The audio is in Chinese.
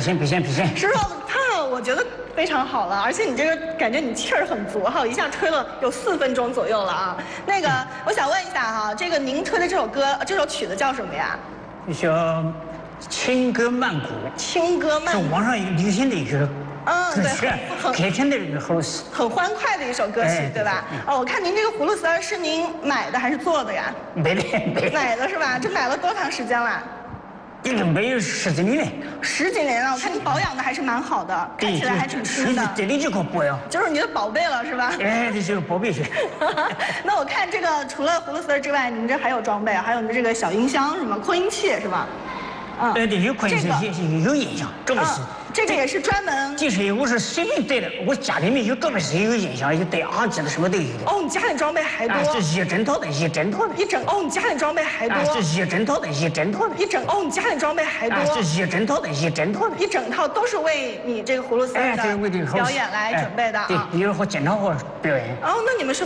不行。 师傅，唱我觉得非常好了，而且你这个感觉你气儿很足哈，一下吹了有4分钟左右了啊。那个，我想问一下哈，这个您吹的这首歌，这首曲子叫什么呀？ 叫《轻歌曼谷》。 轻歌曼谷是网上流行的一个。 对， 开篇的一个葫芦丝， 很欢快的一首歌曲，对吧？哦，我看您这个葫芦丝是您买的还是做的呀？ 买的。 买的是吧？这买了多长时间了？ 这个没有10几年了。 10几年了，我看你保养的还是蛮好的，看起来还挺新的。 这里就可保养， 就是你的宝贝了，是吧？ 哎，这就是宝贝是。 那我看这个除了葫芦丝之外，你们这还有装备啊？还有你的这个小音箱，什么扩音器是吧？ 对，有扩音器，有音响，专门是。 这个也是专门。 我是随便带的，我家里面有专门是有音响，有带耳机的，什么都有的。 哦，你家里装备还多。 这一整套的。 一整哦，你家里装备还多。 这一整套的。 哦，你家里装备还多。 这一整套的。 一整套都是为你这个葫芦丝的表演来准备的啊。 对，有人和经常和表演。 哦，那你们是。